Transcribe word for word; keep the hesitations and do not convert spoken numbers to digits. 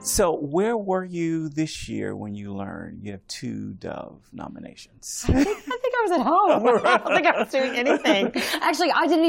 So where were you this year when you learned you have two Dove nominations? I think, I think I was at home. I don't think I was doing anything. Actually, I didn't